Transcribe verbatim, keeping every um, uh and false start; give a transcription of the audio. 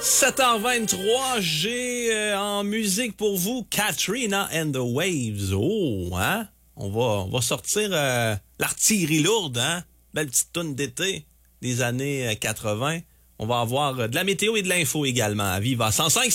sept heures vingt-trois, j'ai euh, en musique pour vous Katrina and the Waves. Oh, hein? On va, on va sortir euh, l'artillerie lourde, hein? Belle petite toune d'été des années quatre-vingts. On va avoir euh, de la météo et de l'info également à Viva cent cinq.